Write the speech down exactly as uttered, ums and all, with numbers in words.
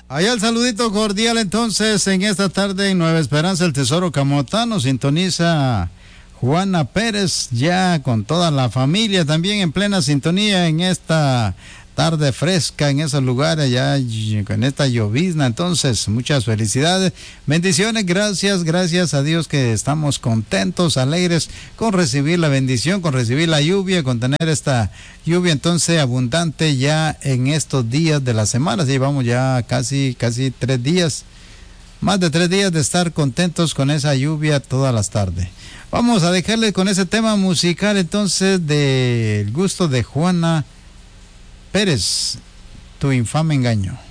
Allá el saludito cordial entonces en esta tarde en Nueva Esperanza, el Tesoro Camotano, sintoniza Juana Pérez ya con toda la familia también en plena sintonía en esta tarde fresca en esos lugares ya con esta llovizna. Entonces muchas felicidades, bendiciones, gracias, gracias a Dios que estamos contentos, alegres con recibir la bendición, con recibir la lluvia, con tener esta lluvia entonces abundante ya en estos días de la semana. Llevamos ya casi casi tres días, más de tres días de estar contentos con esa lluvia todas las tardes. Vamos a dejarle con ese tema musical entonces del gusto de Juana Pérez, Tu infame engaño.